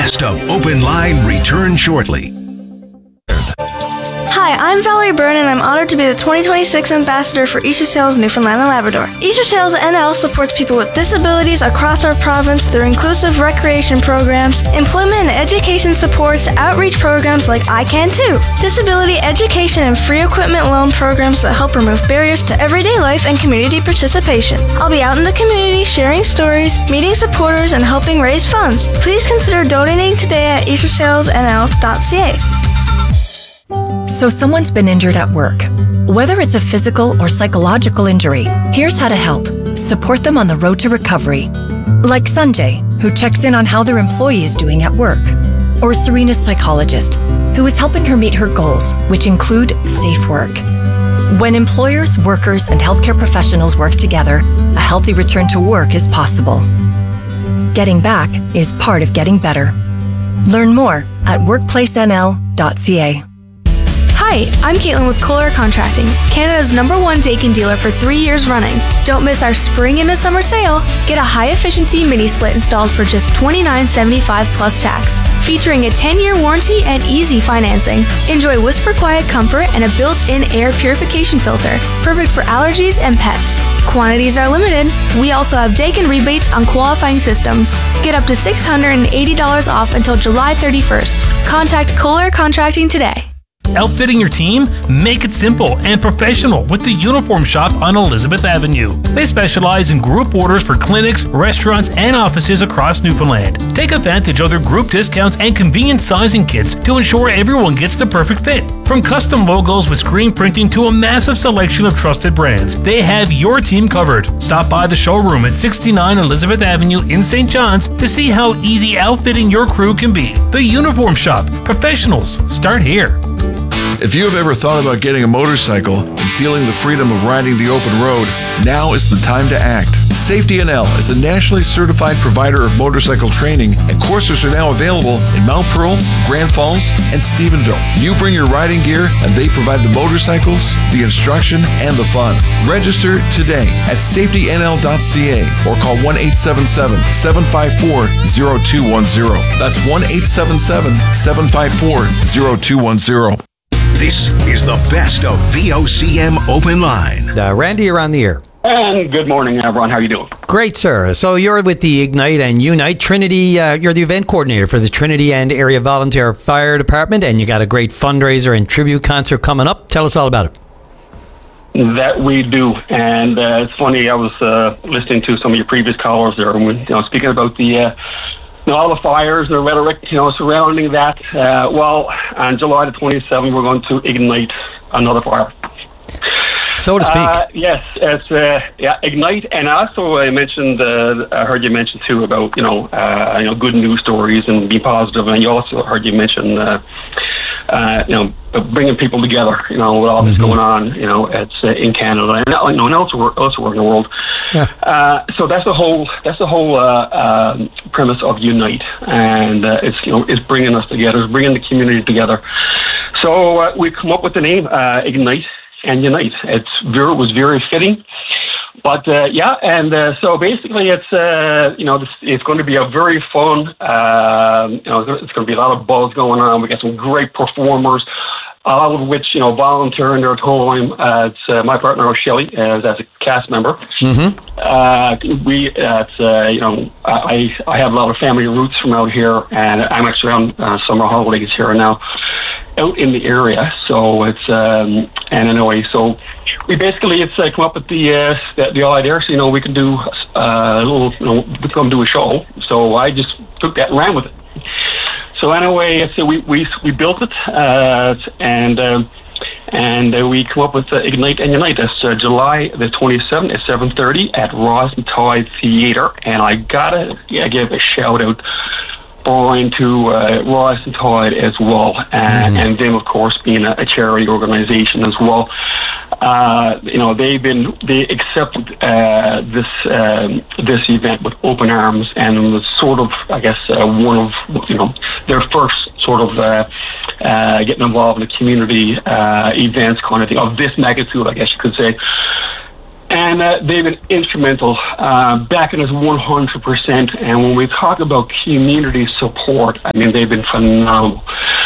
best of Open Line return shortly. Hi, I'm Valerie Byrne, and I'm honored to be the 2026 Ambassador for Easter Sales Newfoundland and Labrador. Easter Sales NL supports people with disabilities across our province through inclusive recreation programs, employment and education supports, outreach programs like I Can Too, disability education and free equipment loan programs that help remove barriers to everyday life and community participation. I'll be out in the community sharing stories, meeting supporters, and helping raise funds. Please consider donating today at eastersalesnl.ca. So someone's been injured at work. Whether it's a physical or psychological injury, here's how to help. Support them on the road to recovery. Like Sanjay, who checks in on how their employee is doing at work. Or Serena's psychologist, who is helping her meet her goals, which include safe work. When employers, workers, and healthcare professionals work together, a healthy return to work is possible. Getting back is part of getting better. Learn more at workplacenl.ca. Hi, I'm Caitlin with Kohler Contracting, Canada's #1 Daikin dealer for 3 years running. Don't miss our spring into summer sale. Get a high-efficiency mini-split installed for just $29.75 plus tax, featuring a 10-year warranty and easy financing. Enjoy whisper quiet comfort and a built-in air purification filter, perfect for allergies and pets. Quantities are limited. We also have Daikin rebates on qualifying systems. Get up to $680 off until July 31st. Contact Kohler Contracting today. Outfitting your team? Make it simple and professional with the Uniform Shop on Elizabeth Avenue. They specialize in group orders for clinics, restaurants, and offices across Newfoundland. Take advantage of their group discounts and convenient sizing kits to ensure everyone gets the perfect fit. From custom logos with screen printing to a massive selection of trusted brands, they have your team covered. Stop by the showroom at 69 Elizabeth Avenue in St. John's to see how easy outfitting your crew can be. The Uniform Shop. Professionals start here. If you have ever thought about getting a motorcycle and feeling the freedom of riding the open road, now is the time to act. Safety NL is a nationally certified provider of motorcycle training, and courses are now available in Mount Pearl, Grand Falls, and Stephenville. You bring your riding gear, and they provide the motorcycles, the instruction, and the fun. Register today at safetynl.ca or call 1-877-754-0210. That's 1-877-754-0210. This is the best of VOCM Open Line. Randy, you're on the air. And good morning, everyone. How are you doing? Great, sir. So you're with the Ignite and Unite Trinity. You're the event coordinator for the Trinity and Area Volunteer Fire Department, and you got a great fundraiser and tribute concert coming up. Tell us all about it. That we do. And it's funny, I was listening to some of your previous callers there, speaking about the all the fires, the rhetoric, surrounding that. Well, on July the 27th, we're going to ignite another fire. So to speak. Yes, it's ignite, and also I mentioned, I heard you mention too about good news stories and be positive, and you also heard you mention bringing people together, with all this going on, it's in Canada and elsewhere in the world. Yeah. So that's the whole premise of Unite, and it's bringing us together, it's bringing the community together. So we come up with the name Ignite and Unite. It was very fitting. But so basically, it's it's going to be a very fun. It's going to be a lot of buzz going on. We got some great performers, all of which volunteering their time. It's my partner O'Shelley as a cast member. Mm-hmm. I have a lot of family roots from out here, and I'm actually on summer holidays here now, out in the area. So it's and anyway, so we basically come up with the idea. So we can do a little, we come do a show. So I just took that and ran with it. So anyway, so we built it, and we come up with Ignite and Unite. That's July the 27th at 7:30 at Ross and Tide Theatre. And I gotta give a shout out, Brian, to Ross and Tide as well, and them of course being a charity organization as well. They accepted this event with open arms, and it was sort of, I guess, one of their first sort of getting involved in the community events kind of thing of this magnitude, I guess you could say. And they've been instrumental, backing us 100%. And when we talk about community support, I mean, they've been phenomenal.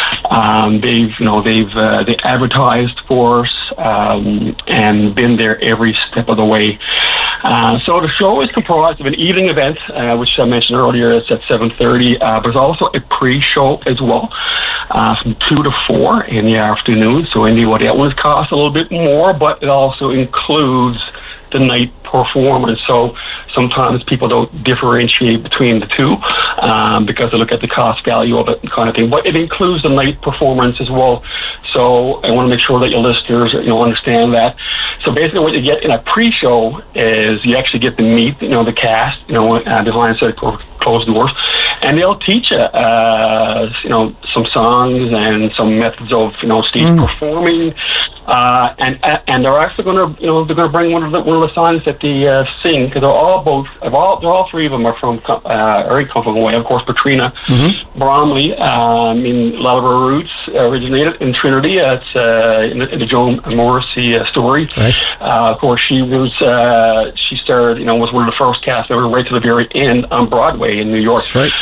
They advertised for us and been there every step of the way. So the show is comprised of an evening event, which I mentioned earlier. It's at 7:30. But there's also a pre-show as well, from 2 to 4 in the afternoon. So anyway, that one costs a little bit more, but it also includes the night performance. So sometimes people don't differentiate between the two because they look at the cost value of it and kind of thing. But it includes the night performance as well. So I want to make sure that your listeners, understand that. So basically, what you get in a pre-show is you actually get to meet, the cast, behind closed doors, and they'll teach you, some songs and some methods of, stage performing. And they're actually going to bring one of the songs that they sing, because they're all three of them are from very comfortable way. Of course, Patrina Bromley, a lot of her roots originated in Trinity. It's in the Joan Morrissey story. Right. Of course, she started, was one of the first cast ever right to the very end on Broadway in New York. That's right.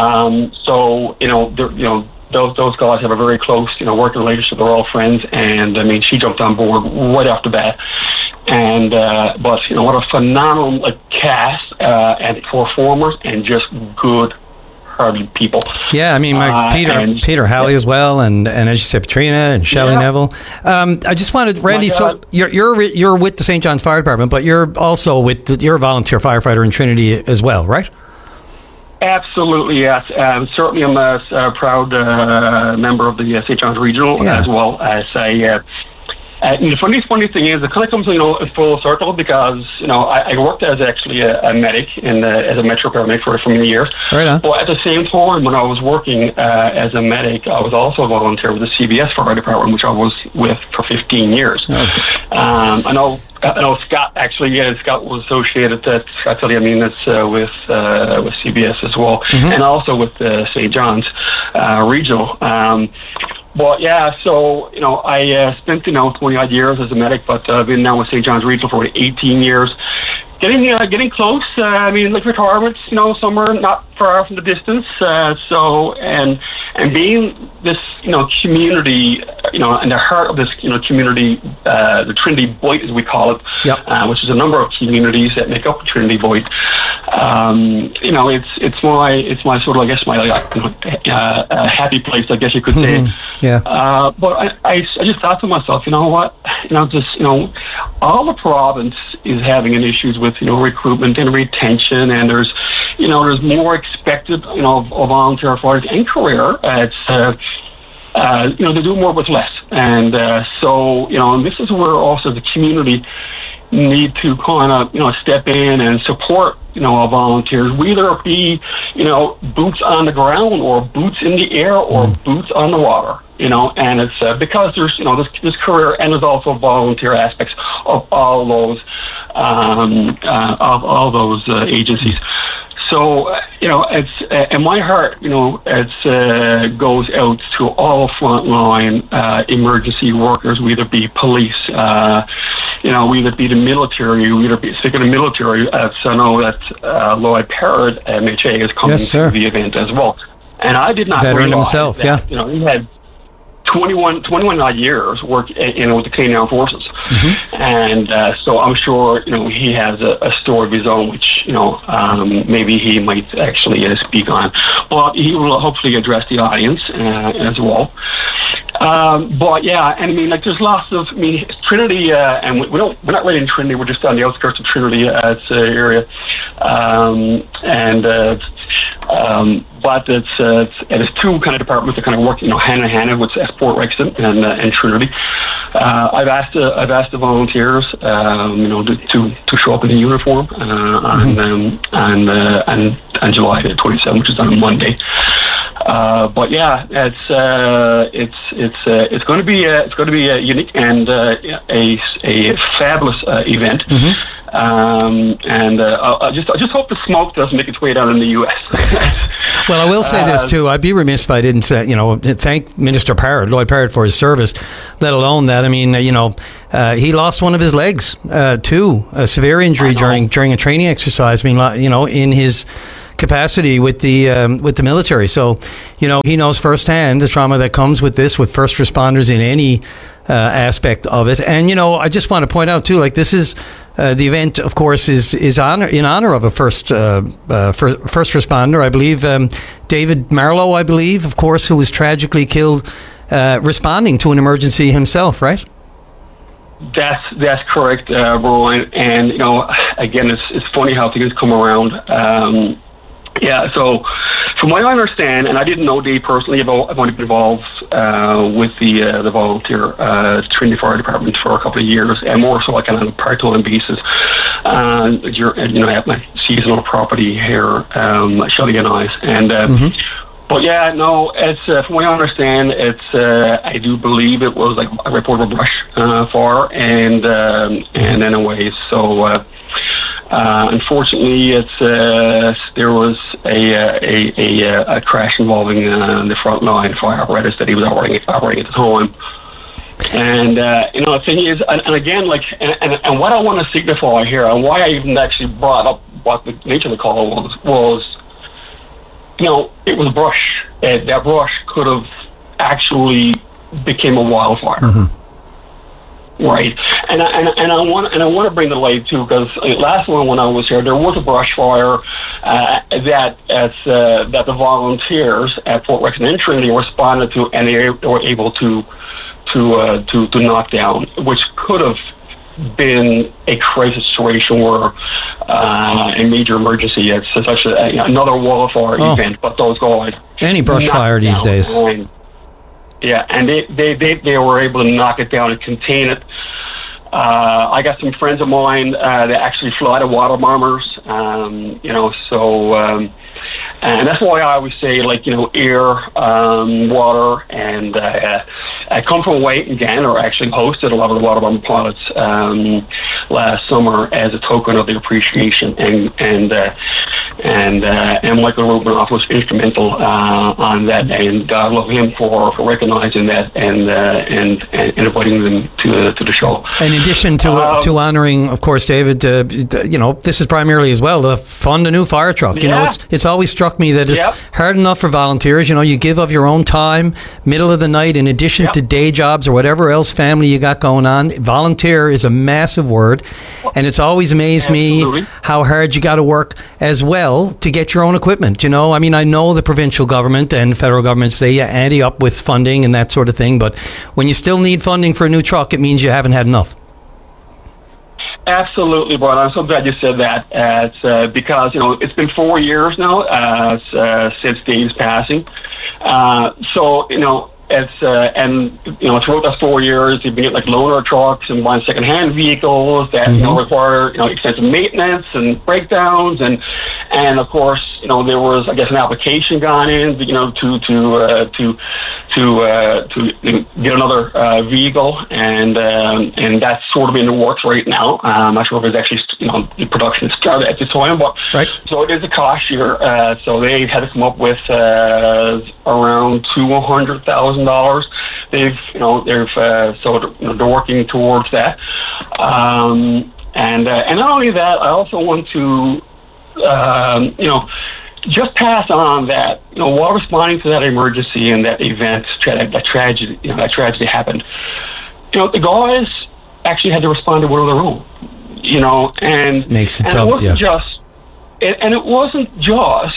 Those guys have a very close, working relationship. They're all friends, and she jumped on board right off the bat. And but what a phenomenal cast and performers, and just good-hearted people. Yeah, Peter Halley as well, and as you said, Patrina and Shelley Neville. I just wanted, Randy. So you're with the St. John's Fire Department, but you're also you're a volunteer firefighter in Trinity as well, right? Absolutely, yes. Certainly, I'm a proud member of the St. John's Regional, as well as the funny thing is, it kind of comes, in full circle, because, I worked as actually a medic as a Metro paramedic for many years. Right on. But at the same time, when I was working as a medic, I was also a volunteer with the CBS Fire Department, which I was with for 15 years. Nice. I know Scott actually. Scott was associated. Scott Tilly. That's with CBS as well, and also with St. John's Regional. But yeah, so I spent 20 odd years as a medic, but I've been now with St. John's Regional for 18 years. Getting close. Retirements, somewhere not far from the distance. And being this, community, in the heart of this, community, the Trinity Boyd, as we call it, which is a number of communities that make up Trinity Boyd. It's my sort of, I guess, my happy place, I guess you could say. Yeah. But I just thought to myself, you know what, all the province is having an issues with recruitment and retention, and there's more expected of volunteer fighters and career. It's they do more with less, and and this is where also the community need to kind of step in and support volunteers, whether it be boots on the ground or boots in the air or boots on the water. And it's because there's this career, and there's also volunteer aspects of all those agencies. So it's and my heart, it's goes out to all frontline emergency workers, whether it be police, whether it be the military, whether it be speaking of military. So I know that Lloyd Parrott, MHA, is coming to the event as well, and I did not veteran realize himself. That, he had 21 odd years work, with the Canadian Armed Forces, and so I'm sure he has a story of his own, which maybe he might actually speak on, but he will hopefully address the audience as well. But yeah, and there's lots of Trinity, and we're not really in Trinity. We're just on the outskirts of Trinity area, but it's two kind of departments that kind of work hand in hand with Port Rexton and Trinity. I've asked the volunteers to show up in a uniform on July 27th, which is on a Monday. But yeah, it's going to be a unique and a fabulous event. And I just hope the smoke doesn't make its way down in the U.S. Well, I will say this too. I'd be remiss if I didn't say, thank Minister Parrott, Lloyd Parrott, for his service. Let alone that, I mean, he lost one of his legs too, a severe injury during a training exercise. I mean, in his capacity with the military. So, he knows firsthand the trauma that comes with this, with first responders in any aspect of it. And I just want to point out too, like, this is the event, of course, is in honor of a first responder. I believe David Marlowe, of course, who was tragically killed responding to an emergency himself, right? That's correct, Brian. And again, it's funny how things come around. So from what I understand, and I didn't know Dave personally, I've only been involved with the volunteer Trinity Fire Department for a couple of years, and more so like on a part-time basis. I have my seasonal property here, Shelly and I, and but yeah, no, it's from what I understand, it's I do believe it was like a reportable brush fire, and anyway, so. Unfortunately, there was a crash involving the frontline fire apparatus that he was operating at the time. And the thing is, and again, like, and what I want to signify here, and why I even actually brought up what the nature of the call was, it was brush. That brush could have actually became a wildfire. Right, and I want to bring the light too, because last one when I was here, there was a brush fire that the volunteers at Fort Rex and Trinity responded to, and they were able to knock down, which could have been a crisis situation where a major emergency. It's such another wildfire event, but those guys any brush fire these days. Yeah, and they were able to knock it down and contain it. I got some friends of mine that actually fly the water bombers, and that's why I always say, like, air, water, and I come from White and Gander, actually hosted a lot of the water bomber pilots last summer as a token of the appreciation, and Michael Rubinoff was instrumental on that, and God love him for recognizing that and inviting them to the show. In addition to honoring, of course, David, this is primarily as well to fund a new fire truck. It's always struck me that it's hard enough for volunteers. You give of your own time, middle of the night, in addition to day jobs or whatever else family you got going on. Volunteer is a massive word, and it's always amazed me how hard you got to work as well to get your own equipment. I mean, I know the provincial government and federal governments, they ante up with funding and that sort of thing, but when you still need funding for a new truck, it means you haven't had enough. Absolutely, Brian. I'm so glad you said that. It's because it's been 4 years now since Dave's passing. It's throughout those 4 years, you've been getting like loaner trucks and buying secondhand vehicles that require extensive maintenance and breakdowns, and of course there was, I guess, an application gone in to get another vehicle, and that's sort of in the works right now. I'm not sure if it's actually the production started at this time, but so it is a cost year. So they had to come up with around $200,000. They're working towards that, and not only that, I also want to just pass on that while responding to that emergency and that event, that tragedy happened. The guys actually had to respond to one of their own. And makes it and tough. It wasn't just, and it wasn't just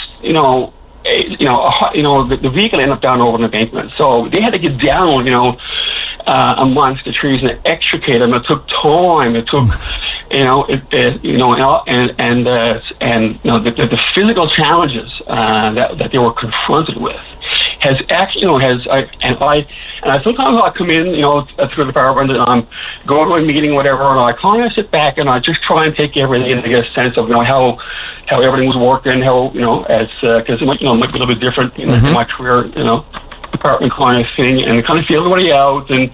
the vehicle ended up down over an embankment, so they had to get down, amongst the trees and extricate them. It took time. It took, the physical challenges that they were confronted with has actually, I sometimes I come in, through the department, and I'm going to a meeting, whatever, and I kind of sit back and I just try and take everything and get a sense of, how everything was working, how, because it might be a little bit different in my career, department kind of thing, and kind of feel everybody out, and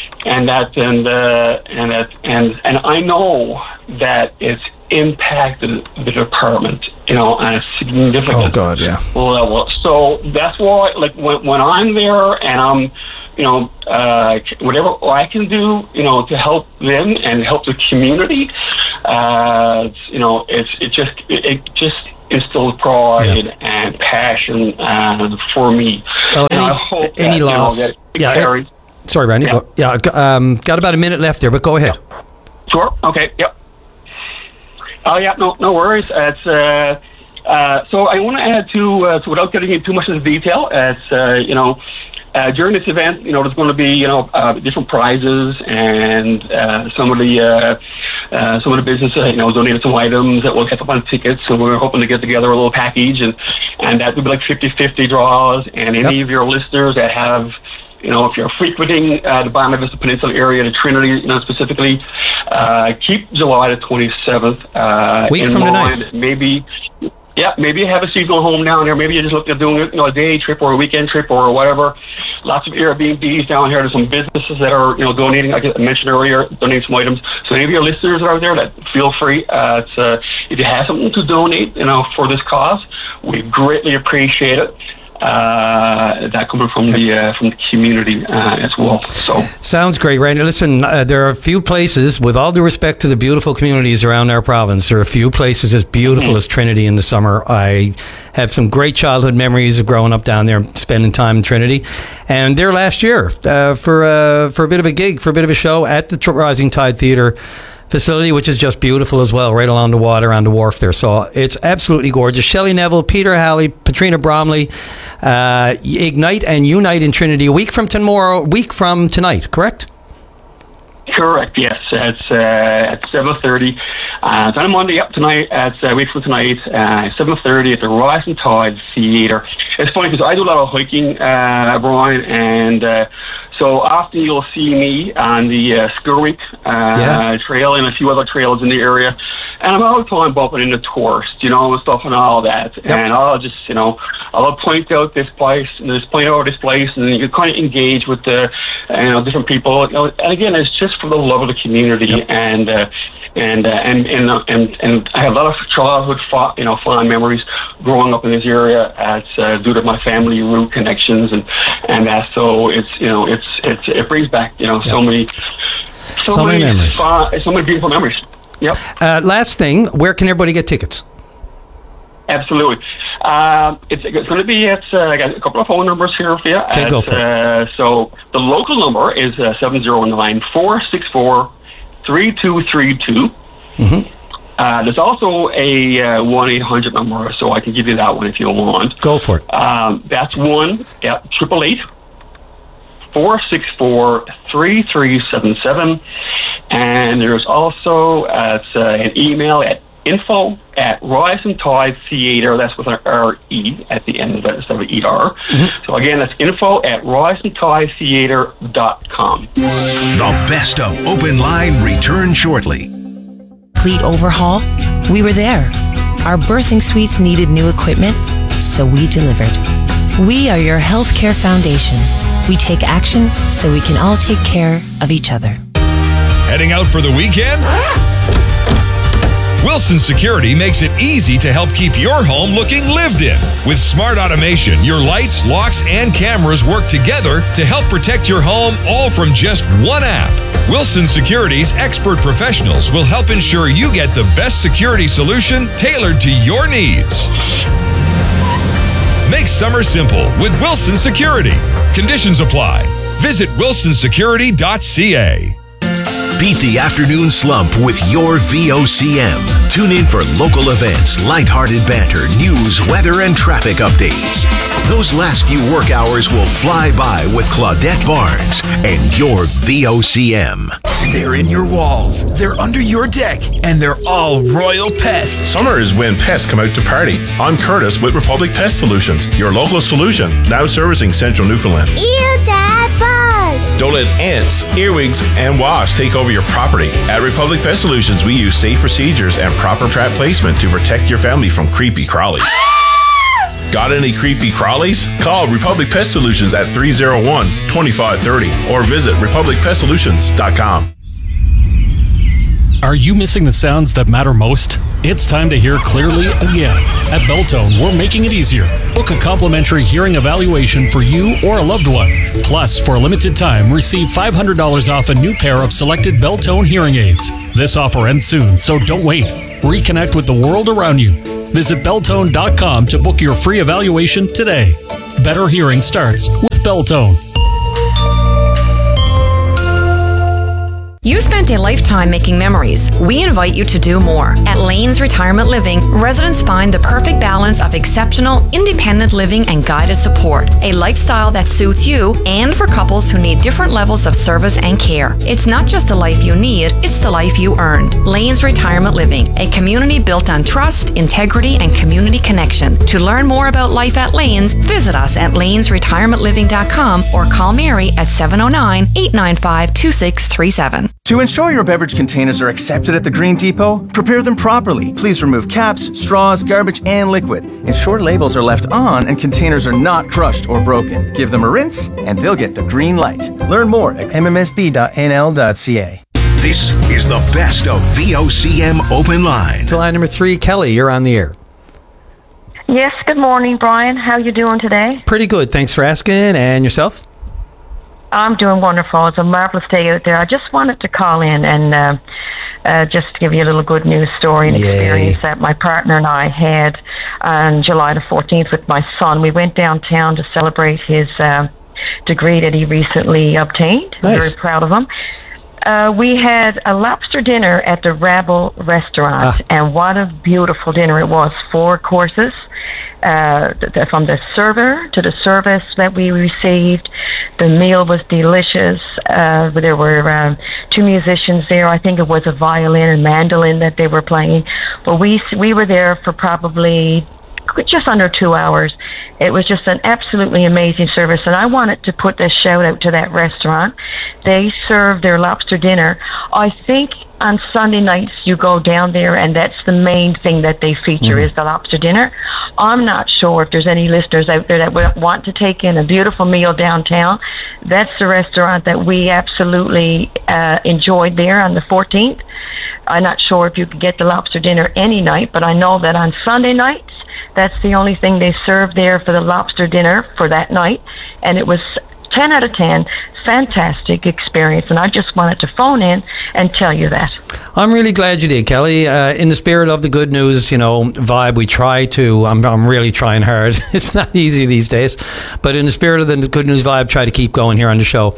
I know that it's impacted the department, on a significant level. So that's why, like, when I'm there and I'm, whatever I can do, to help them and help the community, it just instills pride and passion for me. Well, and I hope any loss? Sorry, Randy. Yeah. Got about a minute left there, but go ahead. Sure. Okay. Yep. No worries. It's so I want to add to without getting into too much of the detail. It's during this event, there's going to be different prizes, and some of the businesses donated some items that will hit up on tickets. So we're hoping to get together a little package, and that would be like 50-50 draws. And any of your listeners that have, if you're frequenting the Bonavista Vista Peninsula area, the Trinity, specifically, keep July the 27th week in from mind. Tonight. Maybe you have a seasonal home down there. Maybe you're just looking at doing a day trip or a weekend trip or whatever. Lots of Airbnbs down here. There's some businesses that are donating. Like I mentioned earlier, donating some items. So any of your listeners out there, that feel free. If you have something to donate, for this cause, we greatly appreciate it. That coming from the community as well. So sounds great, Randy. Listen, there are a few places, with all due respect to the beautiful communities around our province, there are a few places as beautiful as Trinity in the summer. I have some great childhood memories of growing up down there, spending time in Trinity, and there last year for a bit of a gig, for a bit of a show at the Rising Tide Theatre facility, which is just beautiful as well, right along the water on the wharf there. So it's absolutely gorgeous. Shelley Neville, Peter Halley, Patrina Bromley, Ignite and Unite in Trinity a week from tonight, correct? Correct, yes. It's at 7:30. It's on a Monday up tonight. It's a week from tonight, 7:30 at the Rising Tide Theatre. It's funny because I do a lot of hiking, Brian, and so often you'll see me on the Skirwick Trail and a few other trails in the area. And I'm all the time bumping into tourists, and stuff and all that. Yep. And I'll just, I'll point out this place, and just point out this place, and you kind of engage with the, different people. And again, it's just for the love of the community. Yep. And I have a lot of childhood, fond memories growing up in this area. It's due to my family root connections, and that. So it brings back, so many memories, so many beautiful memories. Yep. Last thing, where can everybody get tickets? Absolutely. It's going to be I got a couple of phone numbers here for you. Okay, go for it. So the local number is 709-464-3232. Mm-hmm. There's also a 1-800 number, so I can give you that one if you want. Go for it. That's 888-464-3377. And there's also an email at info@Rising Tide Theatre. That's with an R-E at the end of it instead of an E-R. Mm-hmm. So again, that's info@risingtidetheatre.com. The best of Open Line return shortly. Complete overhaul? We were there. Our birthing suites needed new equipment, so we delivered. We are your healthcare foundation. We take action so we can all take care of each other. Heading out for the weekend? Wilson Security makes it easy to help keep your home looking lived in. With smart automation, your lights, locks, and cameras work together to help protect your home, all from just one app. Wilson Security's expert professionals will help ensure you get the best security solution tailored to your needs. Make summer simple with Wilson Security. Conditions apply. Visit wilsonsecurity.ca. Beat the afternoon slump with your VOCM. Tune in for local events, lighthearted banter, news, weather, and traffic updates. Those last few work hours will fly by with Claudette Barnes and your VOCM. They're in your walls, they're under your deck, and they're all Royal Pests. Summer is when pests come out to party. I'm Curtis with Republic Pest Solutions, your local solution, now servicing central Newfoundland. Ew, Dad, bugs! Don't let ants, earwigs, and wasps take over your property. At Republic Pest Solutions, we use safe procedures and proper trap placement to protect your family from creepy crawlies. Got any creepy crawlies? Call Republic Pest Solutions at 301-2530 or visit republicpestsolutions.com. Are you missing the sounds that matter most? It's time to hear clearly again. At Belltone, we're making it easier. Book a complimentary hearing evaluation for you or a loved one. Plus, for a limited time, receive $500 off a new pair of selected Belltone hearing aids. This offer ends soon, so don't wait. Reconnect with the world around you. Visit Belltone.com to book your free evaluation today. Better hearing starts with Belltone. You spent a lifetime making memories. We invite you to do more. At Lanes Retirement Living, residents find the perfect balance of exceptional, independent living and guided support. A lifestyle that suits you and for couples who need different levels of service and care. It's not just the life you need, it's the life you earned. Lanes Retirement Living, a community built on trust, integrity, and community connection. To learn more about life at Lanes, visit us at lanesretirementliving.com or call Mary at 709-895-2637. To ensure your beverage containers are accepted at the Green Depot, prepare them properly. Please remove caps, straws, garbage, and liquid. Ensure labels are left on and containers are not crushed or broken. Give them a rinse and they'll get the green light. Learn more at mmsb.nl.ca. This is the best of VOCM Open Line. To line number 3, Kelly, you're on the air. Yes, good morning, Brian. How you doing today? Pretty good, thanks for asking. And yourself? I'm doing wonderful. It's a marvelous day out there. I just wanted to call in and just to give you a little good news story and experience that my partner and I had on July the 14th with my son. We went downtown to celebrate his degree that he recently obtained. Nice. I'm very proud of him. We had a lobster dinner at the Rabble restaurant, and what a beautiful dinner it was. 4 courses, from the server to the service that we received. The meal was delicious. There were 2 musicians there. I think it was a violin and mandolin that they were playing. But we were there for probably just under 2 hours. It was just an absolutely amazing service, and I wanted to put a shout out to that restaurant. They serve their lobster dinner. I think on Sunday nights you go down there and that's the main thing that they feature is the lobster dinner. I'm not sure if there's any listeners out there that would want to take in a beautiful meal downtown. That's the restaurant that we absolutely enjoyed there on the 14th. I'm not sure if you could get the lobster dinner any night, but I know that on Sunday nights that's the only thing they served there for the lobster dinner for that night, and it was 10 out of 10. Fantastic experience, and I just wanted to phone in and tell you that. I'm really glad you did, Kelly. In the spirit of the good news, vibe, we try to. I'm really trying hard. It's not easy these days, but in the spirit of the good news vibe, try to keep going here on the show.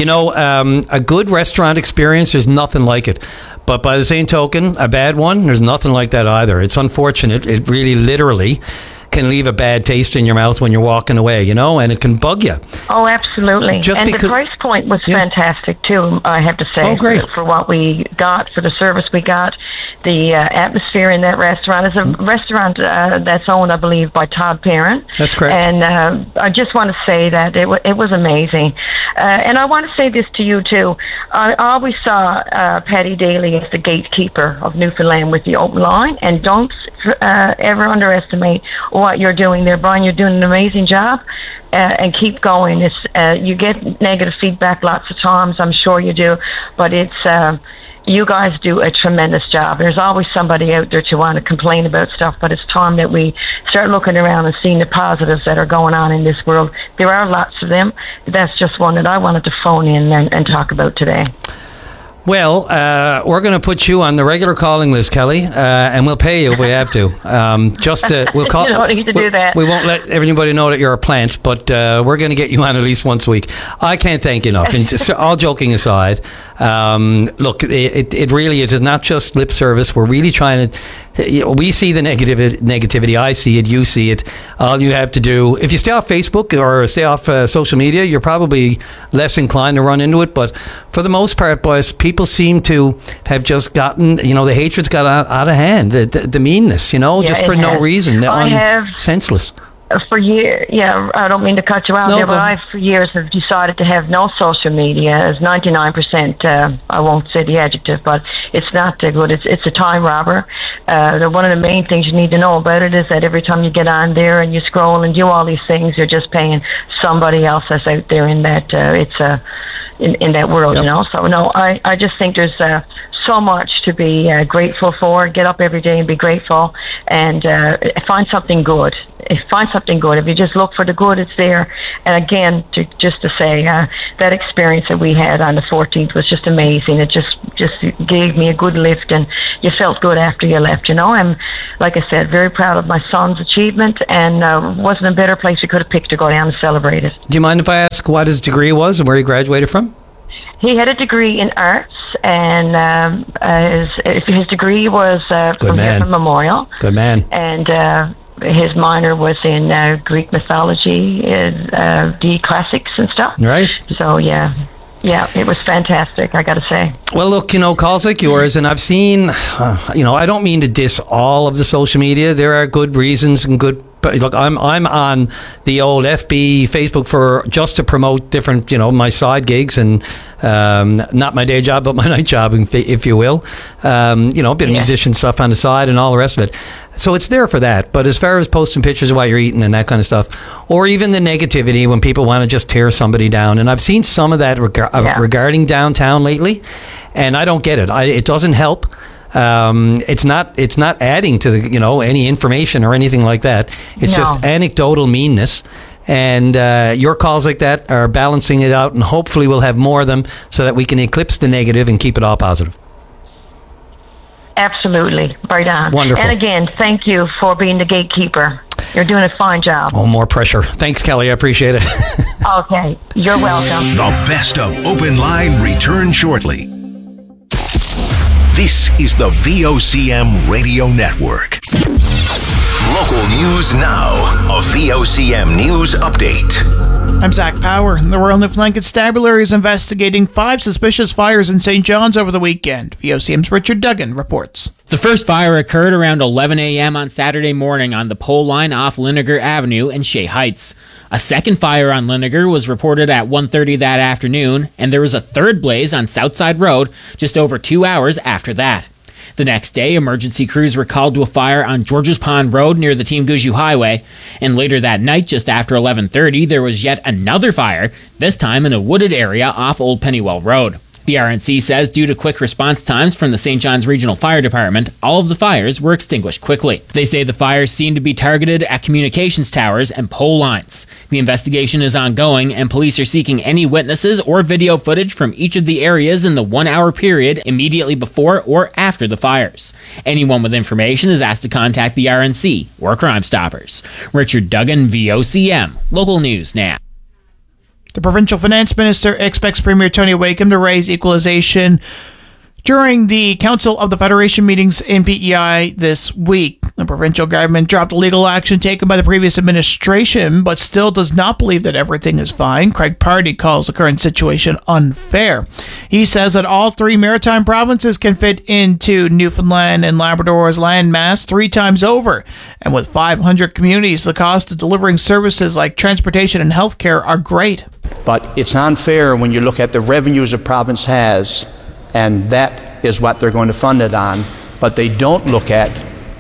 A good restaurant experience, there's nothing like it. But by the same token, a bad one, there's nothing like that either. It's unfortunate. It really, literally can leave a bad taste in your mouth when you're walking away, and it can bug you. Oh, absolutely. The price point was fantastic, too, I have to say. Oh, great. For what we got, for the service we got. The atmosphere in that restaurant is a restaurant that's owned, I believe, by Todd Perrin. That's correct. And I just want to say that it was amazing. And I want to say this to you, too. I always saw Patty Daly as the gatekeeper of Newfoundland with the open line, and don't ever underestimate what you're doing there, Brian. You're doing an amazing job, and keep going. It's you get negative feedback lots of times, I'm sure you do, but it's you guys do a tremendous job. There's always somebody out there to want to complain about stuff, but it's time that we start looking around and seeing the positives that are going on in this world. There are lots of them. That's just one that I wanted to phone in and talk about today. Well, we're going to put you on the regular calling list, Kelly, and we'll pay you if we have to. We'll call. You don't need to do that. We won't let everybody know that you're a plant, but we're going to get you on at least once a week. I can't thank you enough. And just, all joking aside, look, it really is. It's not just lip service. We're really trying to. We see the negativity. I see it. You see it. All you have to do, if you stay off Facebook or stay off social media, you're probably less inclined to run into it. But for the most part, boys, people people seem to have just gotten, the hatred's got out of hand, the meanness, just for no reason. Senseless. For years, I don't mean to cut you out there, but I, for years, have decided to have no social media. As 99%, I won't say the adjective, but it's not good. It's a time robber. One of the main things you need to know about it is that every time you get on there and you scroll and do all these things, you're just paying somebody else that's out there in that in that world, So no, I just think there's so much to be grateful for. Get up every day and be grateful, and find something good. Find something good. If you just look for the good, it's there. And again, just to say, that experience that we had on the 14th was just amazing. It just gave me a good lift, and you felt good after you left. I'm, like I said, very proud of my son's achievement, and wasn't a better place we could have picked to go down and celebrate it. Do you mind if I ask what his degree was and where he graduated from? He had a degree in arts, and his degree was from Griffin Memorial. Good man. And his minor was in Greek mythology, the classics and stuff. Right. So, yeah, it was fantastic, I got to say. Well, look, calls like yours, and I've seen, I don't mean to diss all of the social media. There are good reasons and good. But look, I'm on the old FB, Facebook for just to promote different, my side gigs and not my day job, but my night job, if you will. A bit of musician stuff on the side and all the rest of it. So it's there for that. But as far as posting pictures of what you're eating and that kind of stuff, or even the negativity when people want to just tear somebody down, and I've seen some of that regarding downtown lately, and I don't get it. It doesn't help. It's not adding to the any information or anything like that. It's just anecdotal meanness, and your calls like that are balancing it out, and hopefully we'll have more of them so that we can eclipse the negative and keep it all positive. Absolutely, right on. Wonderful. And again, thank you for being the gatekeeper. You're doing a fine job. Oh, more pressure. Thanks, Kelly. I appreciate it. Okay, you're welcome. The best of Open Line returns shortly. This is the VOCM Radio Network. Local news now. A VOCM news update. I'm Zach Power. The Royal Newfoundland Constabulary is investigating 5 suspicious fires in St. John's over the weekend. VOCM's Richard Duggan reports. The first fire occurred around 11 a.m. on Saturday morning on the pole line off Linniger Avenue in Shea Heights. A second fire on Linniger was reported at 1:30 that afternoon, and there was a third blaze on Southside Road just over 2 hours after that. The next day, emergency crews were called to a fire on Georges Pond Road near the Team Gouju Highway, and later that night, just after 11:30, there was yet another fire, this time in a wooded area off Old Pennywell Road. The RNC says due to quick response times from the St. John's Regional Fire Department, all of the fires were extinguished quickly. They say the fires seem to be targeted at communications towers and pole lines. The investigation is ongoing, and police are seeking any witnesses or video footage from each of the areas in the 1 hour period immediately before or after the fires. Anyone with information is asked to contact the RNC or Crime Stoppers. Richard Duggan, VOCM. Local News Now. The provincial finance minister expects Premier Tony Wakeham to raise equalization during the Council of the Federation meetings in PEI this week. The provincial government dropped legal action taken by the previous administration, but still does not believe that everything is fine. Craig Pardy calls the current situation unfair. He says that all 3 maritime provinces can fit into Newfoundland and Labrador's landmass 3 times over. And with 500 communities, the cost of delivering services like transportation and healthcare are great. But it's unfair when you look at the revenues a province has, and that is what they're going to fund it on, but they don't look at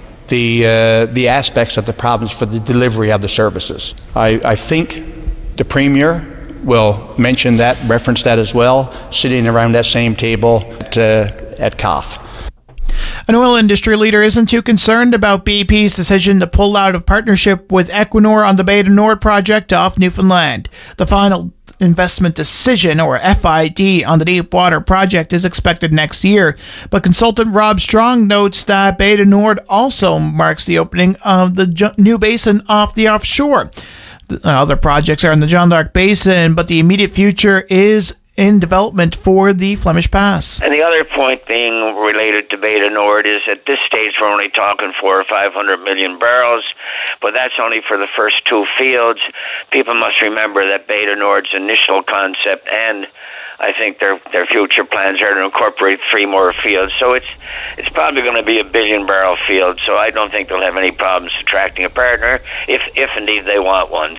the aspects of the province for the delivery of the services. I think the Premier will mention that, reference that as well, sitting around that same table at COF. An oil industry leader isn't too concerned about BP's decision to pull out of partnership with Equinor on the Bay du Nord project off Newfoundland. The final investment decision, or FID, on the Deepwater project is expected next year, but consultant Rob Strong notes that Bay du Nord also marks the opening of the new basin off the offshore. Other projects are in the John d'Arc Basin, but the immediate future is in development for the Flemish Pass. And the other point being related to Bay du Nord is at this stage we're only talking 400 or 500 million barrels, but that's only for the first 2 fields. People must remember that Bay du Nord's initial concept and I think their future plans are to incorporate 3 more fields. So it's probably going to be a 1 billion barrel field. So I don't think they'll have any problems attracting a partner if indeed they want one.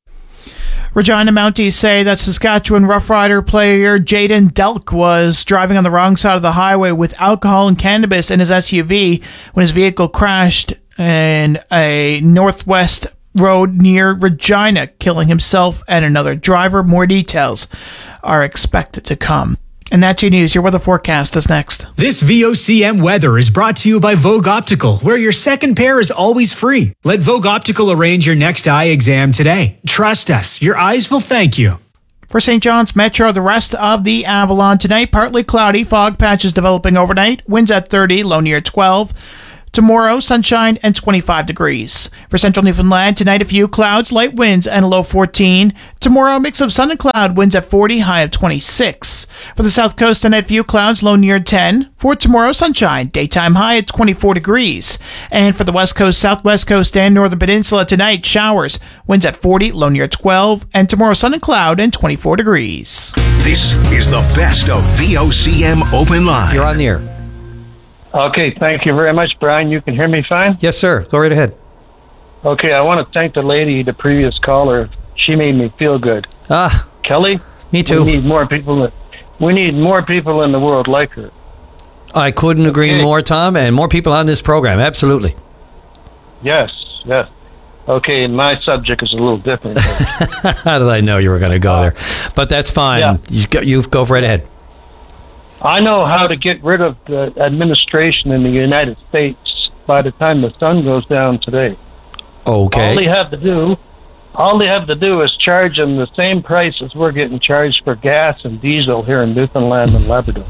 Regina Mounties say that Saskatchewan Rough Rider player Jaden Delk was driving on the wrong side of the highway with alcohol and cannabis in his SUV when his vehicle crashed in a northwest road near Regina, killing himself and another driver. More details are expected to come. And that's your news. Your weather forecast is next. This VOCM weather is brought to you by Vogue Optical, where your second pair is always free. Let Vogue Optical arrange your next eye exam today. Trust us, your eyes will thank you. For St. John's Metro, the rest of the Avalon tonight, partly cloudy, fog patches developing overnight, winds at 30, low near 12. Tomorrow, sunshine and 25 degrees. For central Newfoundland, tonight a few clouds, light winds and a low 14. Tomorrow, a mix of sun and cloud, winds at 40, high of 26. For the south coast, tonight a few clouds, low near 10. For tomorrow, sunshine, daytime high at 24 degrees. And for the west coast, southwest coast, and northern peninsula, tonight showers, winds at 40, low near 12. And tomorrow, sun and cloud and 24 degrees. This is the best of VOCM Open Line. You're on the air. Okay, thank you very much, Brian. You can hear me fine? Yes, sir. Go right ahead. Okay, I want to thank the lady, the previous caller. She made me feel good. Kelly? Me too. We need more people in the world like her. I couldn't agree more, Tom, and more people on this program. Absolutely. Yes. Okay, my subject is a little different. How did I know you were going to go there? But that's fine. Yeah. You go right ahead. I know how to get rid of the administration in the United States by the time the sun goes down today. Okay. All they have to do is charge them the same price as we're getting charged for gas and diesel here in Newfoundland and Labrador.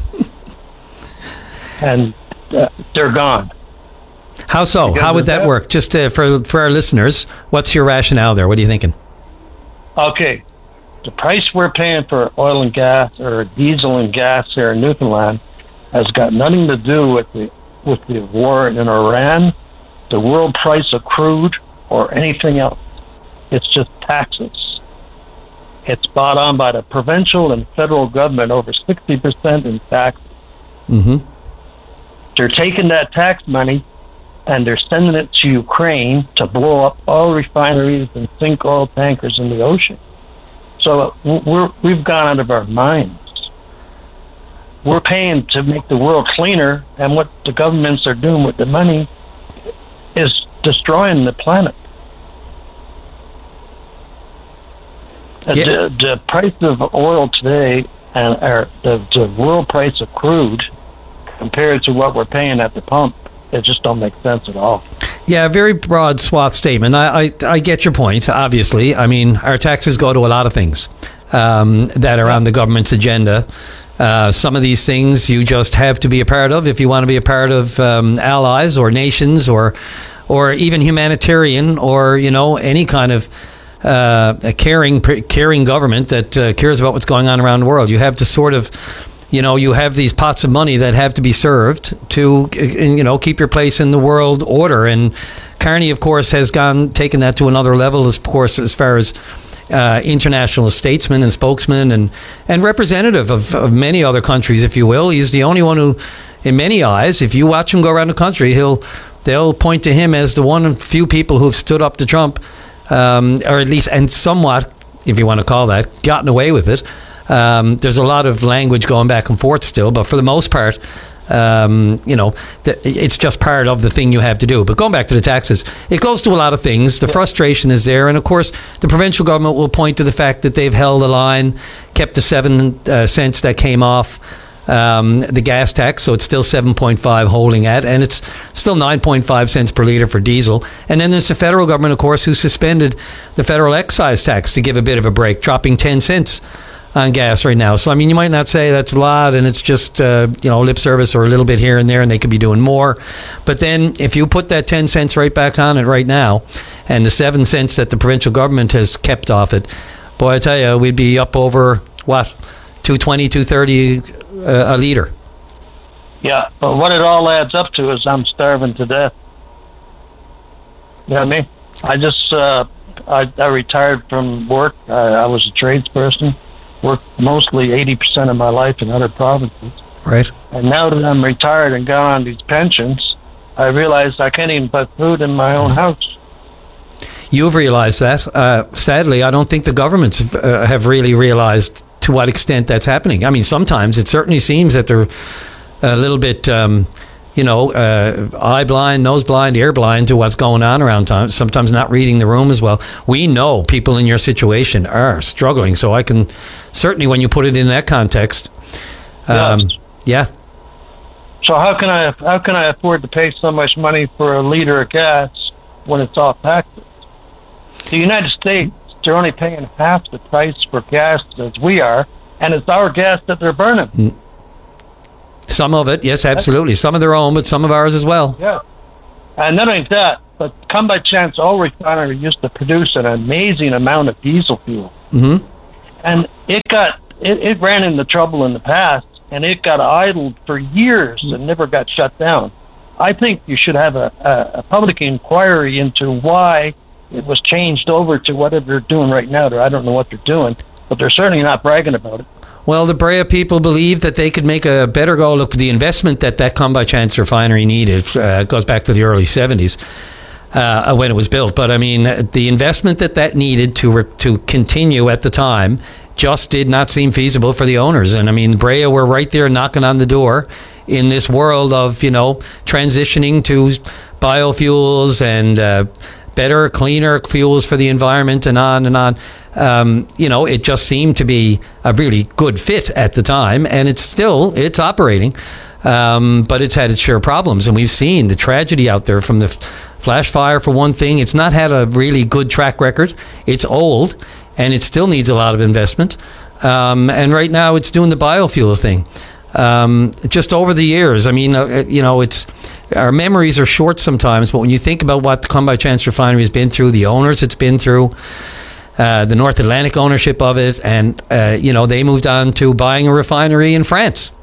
And they're gone. How so? How would that work? Just for our listeners, what's your rationale there? What are you thinking? Okay. The price we're paying for oil and gas or diesel and gas here in Newfoundland has got nothing to do with the war in Iran, the world price of crude, or anything else. It's just taxes. It's bought on by the provincial and federal government, over 60% in taxes. Mm-hmm. They're taking that tax money and they're sending it to Ukraine to blow up all refineries and sink oil tankers in the ocean. So we've gone out of our minds. We're paying to make the world cleaner, and what the governments are doing with the money is destroying the planet. Yeah. The price of oil today and the world price of crude compared to what we're paying at the pump, it just don't make sense at all. Yeah, very broad swath statement. I get your point, obviously. I mean, our taxes go to a lot of things that are on the government's agenda. Some of these things you just have to be a part of if you want to be a part of allies or nations or even humanitarian or, any kind of a caring government that cares about what's going on around the world. You have to sort of... you have these pots of money that have to be served to, keep your place in the world order. And Carney, of course, has taken that to another level, of course, as far as international statesman and spokesman and representative of many other countries, if you will. He's the only one who, in many eyes, if you watch him go around the country, they'll point to him as the one of few people who've stood up to Trump, or at least, and somewhat, if you want to call that, gotten away with it. There's a lot of language going back and forth still, but for the most part, it's just part of the thing you have to do. But going back to the taxes, it goes to a lot of things. The frustration is there. And of course, the provincial government will point to the fact that they've held the line, kept the 7 cents that came off the gas tax. So it's still 7.5 holding at, and it's still 9.5 cents per litre for diesel. And then there's the federal government, of course, who suspended the federal excise tax to give a bit of a break, dropping 10 cents on gas right now. So, I mean, you might not say that's a lot and it's just, lip service or a little bit here and there and they could be doing more. But then if you put that 10 cents right back on it right now and the 7 cents that the provincial government has kept off it, boy, I tell you, we'd be up over, $2.20, $2.30 a litre. Yeah, but what it all adds up to is I'm starving to death. You know what I mean? I just, I retired from work. I was a tradesperson. worked mostly 80% of my life in other provinces. Right. And now that I'm retired and gone on these pensions, I realize I can't even put food in my own house. You've realized that. Sadly, I don't think the governments have really realized to what extent that's happening. I mean, sometimes it certainly seems that they're a little bit, eye blind, nose blind, ear blind to what's going on around town. Sometimes not reading the room as well. We know people in your situation are struggling, so I can certainly, when you put it in that context, yeah. So how can I afford to pay so much money for a liter of gas when it's off taxes? The United States, they're only paying half the price for gas as we are, and it's our gas that they're burning. Some of it, yes, absolutely. Some of their own, but some of ours as well. Yeah. And not only that, but Come By Chance Oil Refinery used to produce an amazing amount of diesel fuel. Mm-hmm. And it ran into trouble in the past, and it got idled for years and never got shut down. I think you should have a public inquiry into why it was changed over to whatever they're doing right now. I don't know what they're doing, but they're certainly not bragging about it. Well, the Brea people believe that they could make a better go. Look, the investment that Come By Chance refinery needed goes back to the early 70s when it was built. But, I mean, the investment that needed to continue at the time just did not seem feasible for the owners. And, I mean, Brea were right there knocking on the door in this world of, transitioning to biofuels and better, cleaner fuels for the environment and on and on. It just seemed to be a really good fit at the time, and it's operating, but it's had its share of problems. And we've seen the tragedy out there from the flash fire, for one thing. It's not had a really good track record. It's old, and it still needs a lot of investment. And right now it's doing the biofuels thing. Just over the years, I mean, it's... Our memories are short sometimes, but when you think about what the Come By Chance refinery has been through, the owners it's been through, the North Atlantic ownership of it, and, they moved on to buying a refinery in France,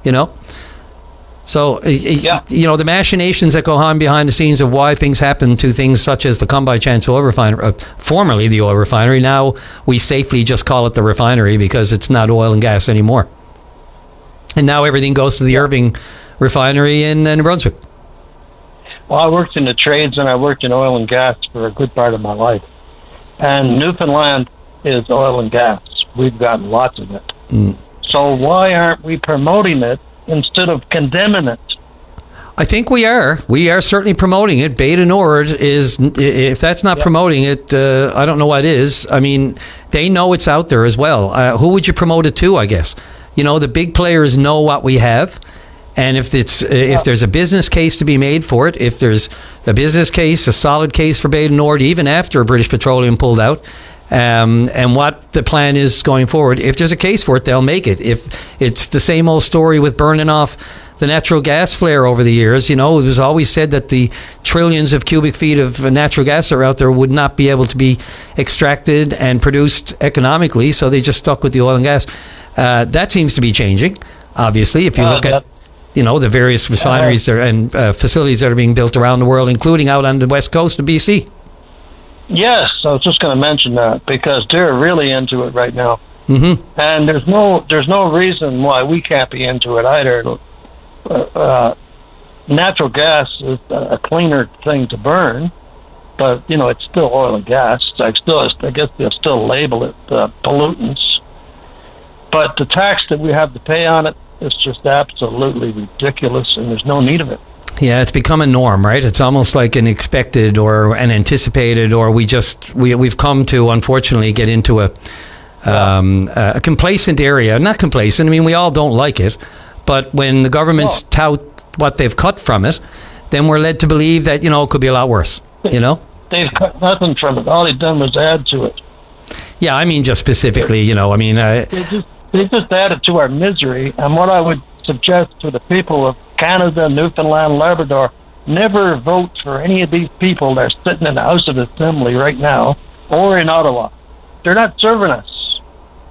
So, the machinations that go on behind the scenes of why things happen to things such as the Come By Chance oil refinery, formerly the oil refinery, now we safely just call it the refinery because it's not oil and gas anymore. And now everything goes to the Irving refinery in New Brunswick. Well, I worked in the trades and I worked in oil and gas for a good part of my life. And Newfoundland is oil and gas. We've got lots of it. So why aren't we promoting it instead of condemning it? I think we are. We are certainly promoting it. Bay du Nord is, if that's not promoting it, I don't know what is. I mean, they know it's out there as well. Who would you promote it to, I guess? The big players know what we have. And if there's a business case to be made for it, if there's a business case, a solid case for Bay du Nord, even after British Petroleum pulled out, and what the plan is going forward, if there's a case for it, they'll make it. If it's the same old story with burning off the natural gas flare over the years, it was always said that the trillions of cubic feet of natural gas that are out there would not be able to be extracted and produced economically, so they just stuck with the oil and gas. That seems to be changing, obviously, if you look at the various refineries and facilities that are being built around the world, including out on the west coast of BC. Yes, I was just going to mention that because they're really into it right now. Mm-hmm. And there's no reason why we can't be into it either. Natural gas is a cleaner thing to burn, but it's still oil and gas. I guess they'll still label it pollutants. But the tax that we have to pay on it, it's just absolutely ridiculous, and there's no need of it. Yeah, it's become a norm, right? It's almost like an expected or an anticipated, or we've come to, unfortunately, get into a complacent area. Not complacent. I mean, we all don't like it, but when the governments tout what they've cut from it, then we're led to believe that it could be a lot worse. They've cut nothing from it. All they've done was add to it. Yeah, I mean, just specifically, They just added to our misery, and what I would suggest to the people of Canada, Newfoundland, Labrador, never vote for any of these people that are sitting in the House of Assembly right now or in Ottawa. They're not serving us.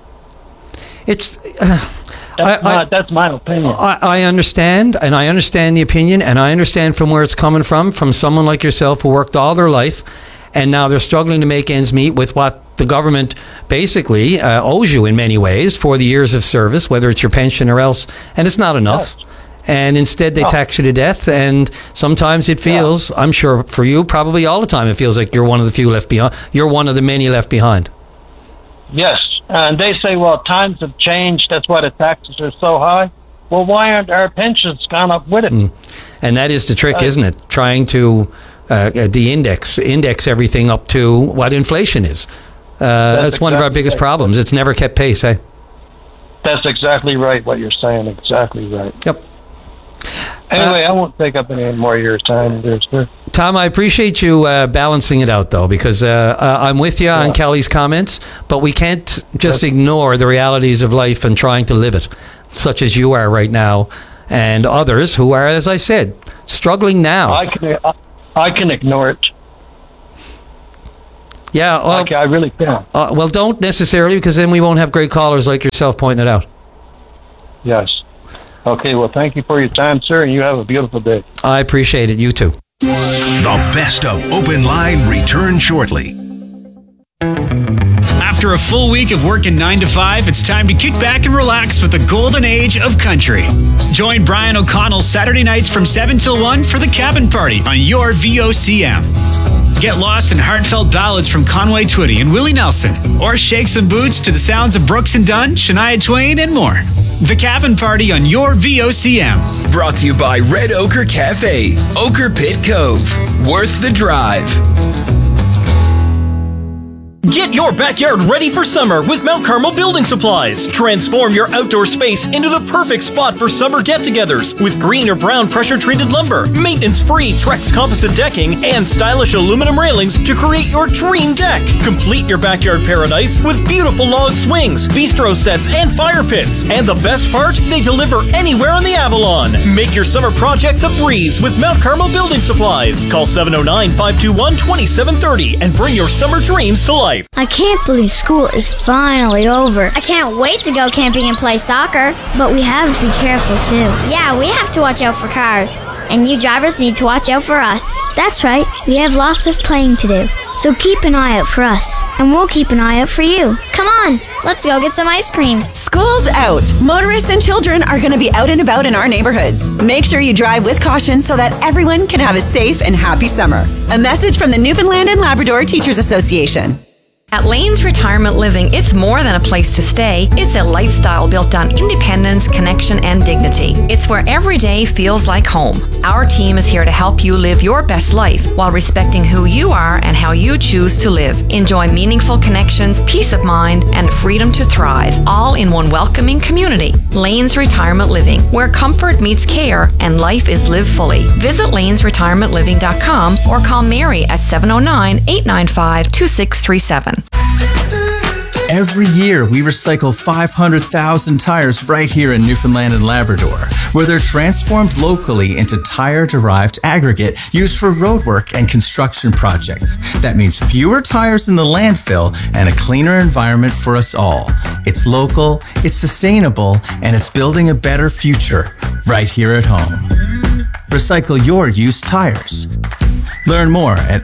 That's my opinion. I understand, and I understand the opinion, and I understand from where it's coming from someone like yourself who worked all their life, and now they're struggling to make ends meet with what the government basically owes you in many ways for the years of service, whether it's your pension or else, and it's not enough. Yes. And instead they tax you to death, and sometimes it feels, I'm sure for you, probably all the time, it feels like you're one of the few left behind. You're one of the many left behind. Yes, and they say, well, times have changed, that's why the taxes are so high. Well, why aren't our pensions gone up with it? And that is the trick, isn't it? Trying to index everything up to what inflation is. That's one of our biggest problems. It's never kept pace, eh? That's exactly right, what you're saying. Exactly right. Yep. Anyway, I won't take up any more of your time there, sir. Tom, I appreciate you balancing it out, though, because I'm with you on Kelly's comments, but we can't just ignore the realities of life and trying to live it, such as you are right now, and others who are, as I said, struggling now. I can ignore it. Yeah, well, I really can. Well, don't necessarily, because then we won't have great callers like yourself pointing it out. Yes. Okay, well, thank you for your time, sir, and you have a beautiful day. I appreciate it. You too. The best of Open Line returns shortly. After a full week of working 9 to 5, it's time to kick back and relax with the golden age of country. Join Brian O'Connell Saturday nights from 7 till 1 for the Cabin Party on your VOCM. Get lost in heartfelt ballads from Conway Twitty and Willie Nelson, or shake some boots to the sounds of Brooks and Dunn, Shania Twain, and more. The Cabin Party on your VOCM. Brought to you by Red Ochre Cafe, Ochre Pit Cove. Worth the drive. Get your backyard ready for summer with Mount Carmel Building Supplies. Transform your outdoor space into the perfect spot for summer get-togethers with green or brown pressure-treated lumber, maintenance-free Trex composite decking, and stylish aluminum railings to create your dream deck. Complete your backyard paradise with beautiful log swings, bistro sets, and fire pits. And the best part, they deliver anywhere on the Avalon. Make your summer projects a breeze with Mount Carmel Building Supplies. Call 709-521-2730 and bring your summer dreams to life. I can't believe school is finally over. I can't wait to go camping and play soccer. But we have to be careful too. Yeah, we have to watch out for cars. And you drivers need to watch out for us. That's right. We have lots of playing to do. So keep an eye out for us. And we'll keep an eye out for you. Come on, let's go get some ice cream. School's out. Motorists and children are going to be out and about in our neighborhoods. Make sure you drive with caution so that everyone can have a safe and happy summer. A message from the Newfoundland and Labrador Teachers Association. At Lanes Retirement Living, it's more than a place to stay. It's a lifestyle built on independence, connection, and dignity. It's where every day feels like home. Our team is here to help you live your best life while respecting who you are and how you choose to live. Enjoy meaningful connections, peace of mind, and freedom to thrive, all in one welcoming community. Lanes Retirement Living, where comfort meets care and life is lived fully. Visit lanesretirementliving.com or call Mary at 709-895-2637. Every year, we recycle 500,000 tires right here in Newfoundland and Labrador, where they're transformed locally into tire-derived aggregate used for roadwork and construction projects. That means fewer tires in the landfill and a cleaner environment for us all. It's local, it's sustainable, and it's building a better future right here at home. Recycle your used tires. Learn more at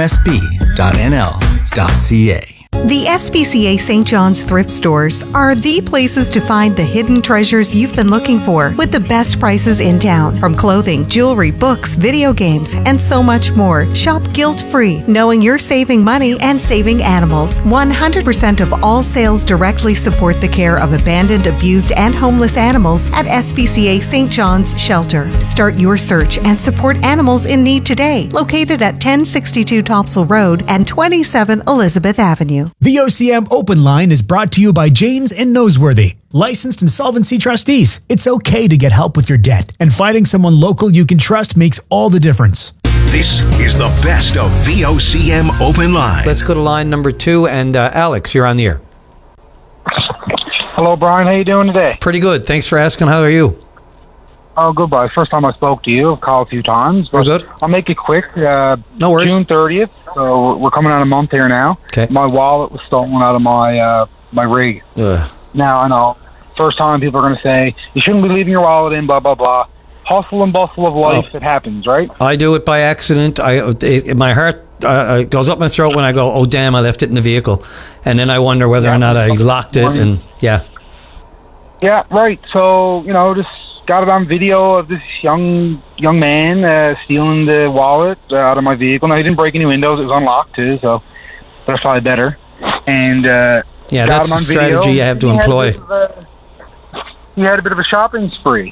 mmsb.nl.ca. The SPCA St. John's thrift stores are the places to find the hidden treasures you've been looking for with the best prices in town. From clothing, jewelry, books, video games, and so much more. Shop guilt-free, knowing you're saving money and saving animals. 100% of all sales directly support the care of abandoned, abused, and homeless animals at SPCA St. John's Shelter. Start your search and support animals in need today. Located at 1062 Topsail Road and 27 Elizabeth Avenue. VOCM Open Line is brought to you by Janes and Noseworthy, licensed insolvency trustees. It's okay to get help with your debt, and finding someone local you can trust makes all the difference. This is the best of VOCM Open Line. Let's go to line number 2, and Alex, you're on the air. Hello, Brian. How you doing today? Pretty good. Thanks for asking. How are you? Oh, goodbye. First time I spoke to you. I've called a few times. We're good. I'll make it quick. No worries. June 30th. So we're coming on a month here now. Okay. My wallet was stolen out of my rig. Ugh. Now, I know. First time people are going to say, you shouldn't be leaving your wallet in, blah, blah, blah. Hustle and bustle of life, it happens, right? I do it by accident. My heart it goes up my throat when I go, oh damn, I left it in the vehicle, and then I wonder whether or not I locked it. And yeah, right. So just got it on video of this young man stealing the wallet out of my vehicle. Now, he didn't break any windows; it was unlocked too, so that's probably better. And that's a strategy you have to employ. He had a bit of a shopping spree.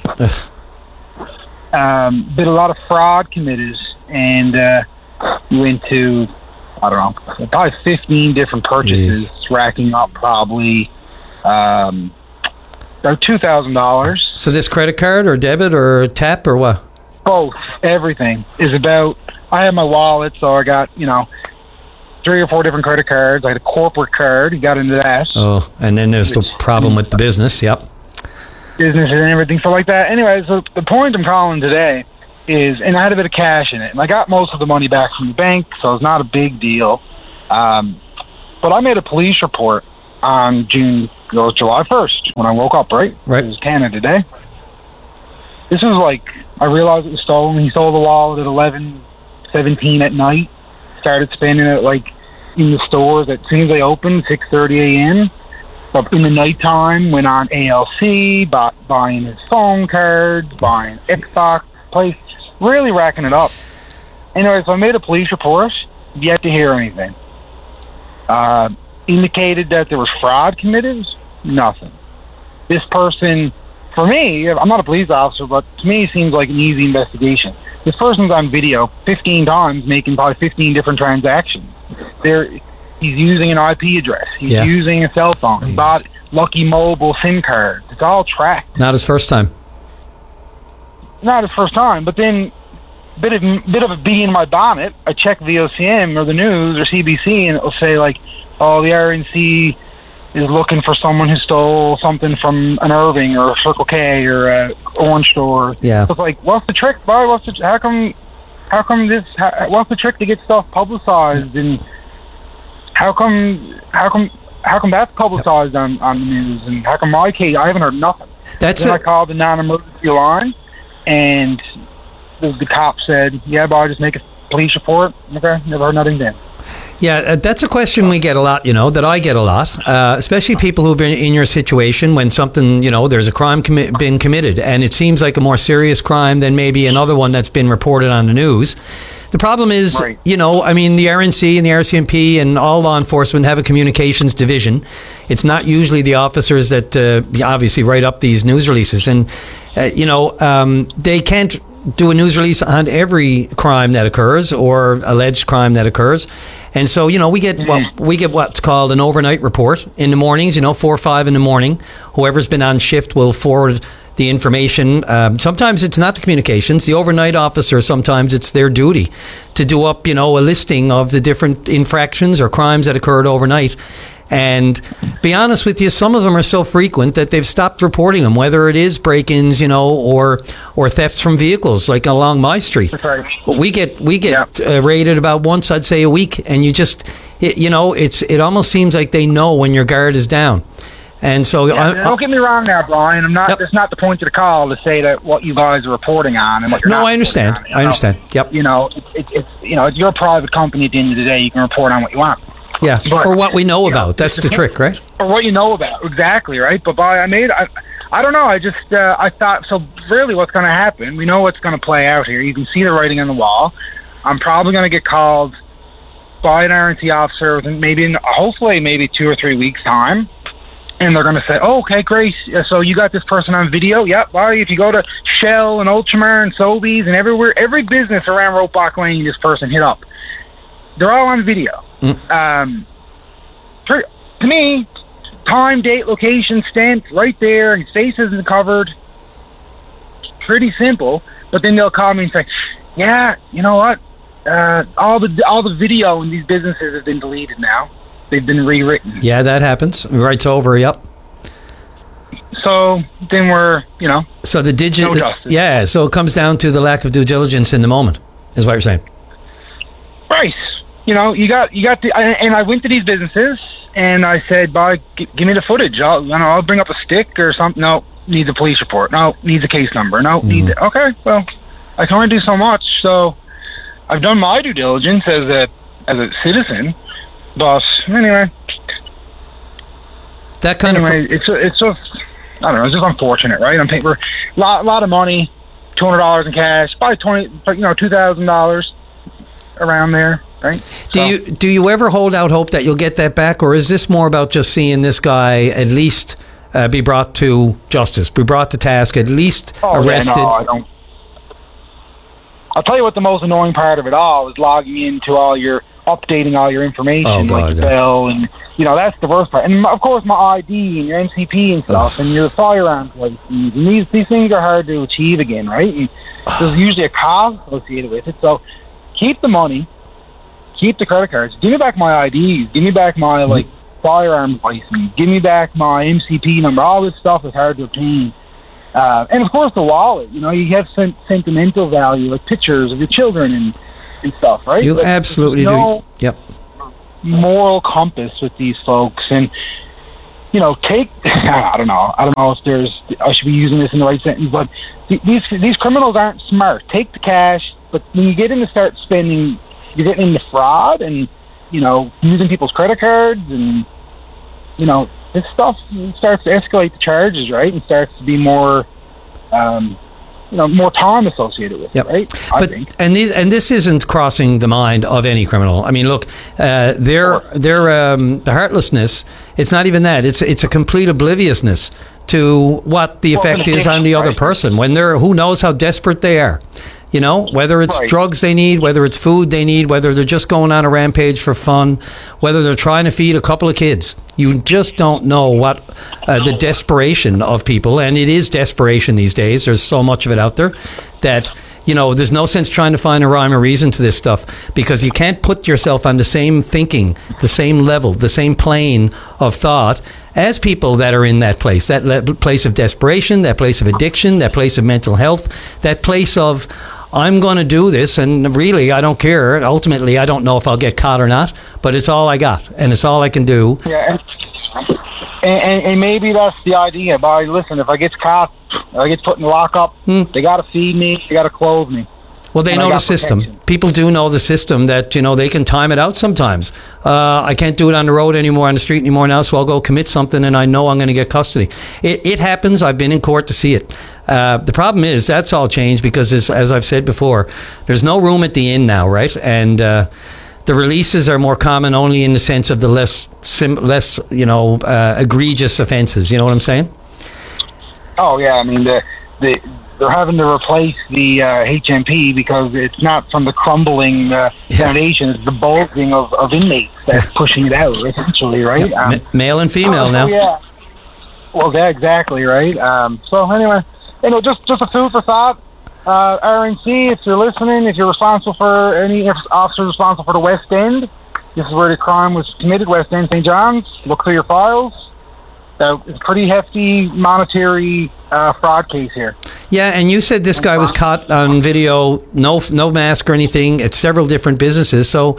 A lot of fraud committed, and we went to, I don't know, probably 15 different purchases, racking up probably about $2,000. So this credit card or debit or tap or what? Both. Everything is about, I have my wallet, so I got, 3 or 4 different credit cards. I had a corporate card. He got into that. Oh, and then there's the problem with the business. Yep. Businesses and everything, so like that. Anyway, so the point I'm calling today is, and I had a bit of cash in it, and I got most of the money back from the bank, so it's not a big deal. But I made a police report on July 1st when I woke up, right? It was Canada Day. This was like, I realized it was stolen. He stole the wallet at 11:17 at night, started spending it like in the stores as soon as they opened, 6:30 a.m., But in the nighttime, went on ALC, buying his phone cards, buying Xbox, place, really racking it up. Anyway, so I made a police report, yet to hear anything. Indicated that there was fraud committed, nothing. This person, for me, I'm not a police officer, but to me, it seems like an easy investigation. This person's on video 15 times, making probably 15 different transactions. He's using an IP address. He's using a cell phone. He bought Lucky Mobile SIM cards. It's all tracked. Not his first time. Not his first time, but then bit of a bee in my bonnet. I check VOCM or the news or CBC, and it'll say like, oh, the RNC is looking for someone who stole something from an Irving or a Circle K or a Orange Store. Yeah. So it's like, what's the trick, boy? What's the trick to get stuff publicized? And how come that's publicized on the news? And how come my case, I haven't heard nothing. I called the non-emergency line, and the cop said, yeah, but I'll just make a police report. Okay, never heard nothing then. Yeah, that's a question we get a lot, that I get a lot, especially people who've been in your situation when something, there's a crime been committed, and it seems like a more serious crime than maybe another one that's been reported on the news. The problem is, the RNC and the RCMP and all law enforcement have a communications division. It's not usually the officers that obviously write up these news releases. And, they can't do a news release on every crime that occurs or alleged crime that occurs. And so, we get what's called an overnight report in the mornings, 4 or 5 in the morning. Whoever's been on shift will forward the information. Sometimes it's not the communications. The overnight officer, sometimes it's their duty to do up, a listing of the different infractions or crimes that occurred overnight. And be honest with you, some of them are so frequent that they've stopped reporting them, whether it is break-ins, or thefts from vehicles, like along my street. That's right. We get raided about once, I'd say, a week, and it almost seems like they know when your guard is down. And so, don't get me wrong now, Brian. I'm not. That's not the point of the call to say that what you guys are reporting on and what you're not. No, I understand. I understand. Yep. It's your private company. At the end of the day, you can report on what you want. Yeah, or what we know about. That's the trick, right? Or what you know about, exactly, right? But I don't know. I just I thought, so really what's going to happen, we know what's going to play out here. You can see the writing on the wall. I'm probably going to get called by an RNC officer within hopefully 2 or 3 weeks' time. And they're going to say, oh, okay, great. So you got this person on video? Yep. Well, if you go to Shell and Ultramar and Sobeys and everywhere, every business around Ropeback Lane, this person hit up. They're all on video. To me, time, date, location, stamped right there. His face isn't covered. Pretty simple. But then they'll call me and say, yeah, you know what? All the video in these businesses have been deleted now. They've been rewritten. Yeah, that happens. Right's over. Yep. So then we're, So the no justice. Yeah. So it comes down to the lack of due diligence in the moment, is what you're saying. Right. You got and I went to these businesses and I said, give me the footage. I'll bring up a stick or something. No, needs a police report. No, needs a case number. No, needs okay. Well, I can only do so much. So I've done my due diligence as a as a citizen. But anyway, it's just, I don't know, it's just unfortunate, right? I'm paying for a lot of money, $200 in cash, probably $2,000 around there, right? Do you ever hold out hope that you'll get that back, or is this more about just seeing this guy at least be brought to justice, be brought to task, at least arrested? Yeah, no, I don't. I'll tell you what the most annoying part of it all is logging into updating all your information, like your bill, and that's the worst part. And of course, my ID and your MCP and stuff, and your firearms license. And these things are hard to achieve again, right? And there's usually a cost associated with it. So keep the money, keep the credit cards, give me back my IDs, give me back my firearms license, give me back my MCP number. All this stuff is hard to obtain. And of course, the wallet. You have sentimental value, like pictures of your children and stuff, right? You absolutely do. Yep. Moral compass with these folks, and take. I don't know if I should be using this in the right sentence, but these criminals aren't smart. Take the cash, but when you get in to start spending, you're getting into fraud and using people's credit cards, and this stuff starts to escalate the charges, right, and starts to be more. More time associated with it, right? I think. And this isn't crossing the mind of any criminal. I mean, look, the heartlessness. It's not even that. It's a complete obliviousness to what the effect is on the other person when who knows how desperate they are. Whether it's drugs they need, whether it's food they need, whether they're just going on a rampage for fun, whether they're trying to feed a couple of kids. You just don't know what the desperation of people, and it is desperation these days. There's so much of it out there that, there's no sense trying to find a rhyme or reason to this stuff, because you can't put yourself on the same thinking, the same level, the same plane of thought as people that are in that place place of desperation, that place of addiction, that place of mental health, that place of, I'm going to do this, and really, I don't care. Ultimately, I don't know if I'll get caught or not, but it's all I got, and it's all I can do. Yeah, and maybe that's the idea. But listen, if I get caught, I get put in the lockup, they got to feed me, they got to clothe me. Well, they know the system. People do know the system that, they can time it out sometimes. I can't do it on the road anymore, on the street anymore now, so I'll go commit something, and I know I'm going to get custody. It happens. I've been in court to see it. The problem is that's all changed because, as I've said before, there's no room at the inn now, right? And the releases are more common only in the sense of the less egregious offences. You know what I'm saying? Oh, yeah. I mean, they're having to replace the HMP because it's not from the crumbling foundation; it's the bulging of inmates that's pushing it out, essentially, right? Yeah. Male and female now. Yeah. Well, yeah, exactly, right. So anyway, just a food for thought. RNC, if you're listening, if you're responsible for any officer responsible for the West End, this is where the crime was committed. West End, St. John's. Look through your files. It's a pretty hefty monetary fraud case here. Yeah, and you said this guy was caught on video, no mask or anything, at several different businesses. So,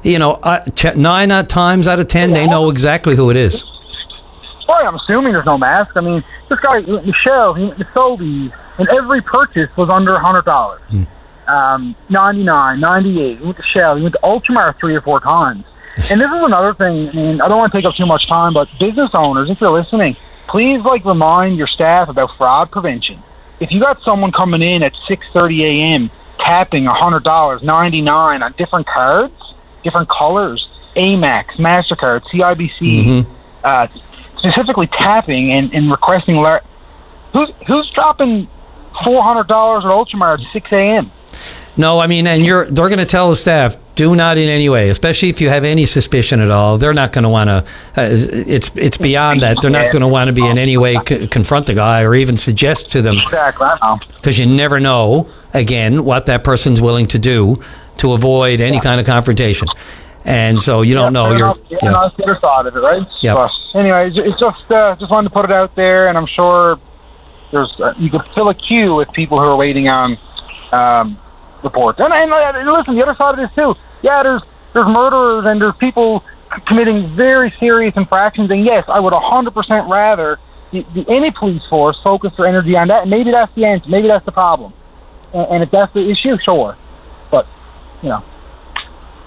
9 times out of 10, they know exactly who it is. Well, I'm assuming there's no mask. I mean, this guy, Michelle, he went to Sobeys, and every purchase was under $100. 99, 98. He went to Shell. He went to Ultramar 3 or 4 times. And this is another thing, and I don't want to take up too much time, but business owners, if you're listening, please remind your staff about fraud prevention. If you got someone coming in at 6:30 a.m. tapping $100, 99 on different cards, different colors, Amex, MasterCard, CIBC, specifically tapping and requesting, who's dropping $400 at Ultramar at 6 a.m.? No, I mean, and they're going to tell the staff, do not in any way, especially if you have any suspicion at all. They're not going to want to, it's beyond that. They're not going to want to be in any way confront the guy or even suggest to them. Exactly. Because you never know, again, what that person's willing to do to avoid any kind of confrontation. And so you don't know. That's the other side of it, right? Yeah. But anyway, it's just wanted to put it out there, and I'm sure there's you could fill a queue with people who are waiting on reports. And listen, the other side of this too. Yeah, there's murderers and there's people committing very serious infractions. And yes, I would 100% rather any police force focus their energy on that. And maybe that's the answer. Maybe that's the problem. And if that's the issue, sure. But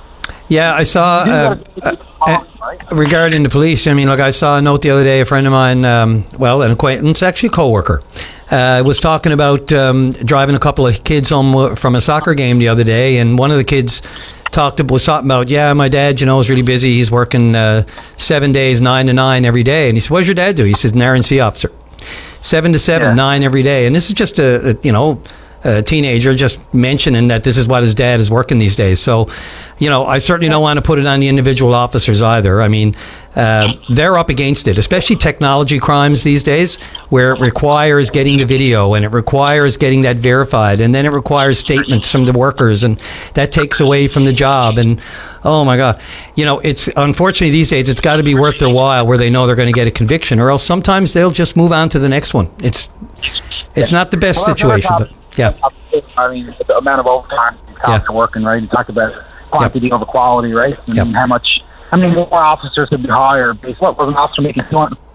Yeah, I saw regarding the police. I mean, like I saw a note the other day. A friend of mine, an acquaintance, actually a coworker, was talking about driving a couple of kids home from a soccer game the other day, and one of the kids was talking about, my dad, is really busy. He's working 7 days, 9 to 9 every day. And he said, "What does your dad do?" He says, "An R&C officer, 7 to 7, 9 every day." And this is just a teenager just mentioning that this is what his dad is working these days. So, I certainly don't want to put it on the individual officers either. I mean, they're up against it, especially technology crimes these days, where it requires getting the video and it requires getting that verified, and then it requires statements from the workers, and that takes away from the job. And oh my God, it's unfortunately these days it's got to be worth their while where they know they're going to get a conviction, or else sometimes they'll just move on to the next one. It's not the best situation, but yeah. I mean, the amount of overtime cops are working, right? You talked about quantity over quality, right? And how many more officers could be hired? What was an officer making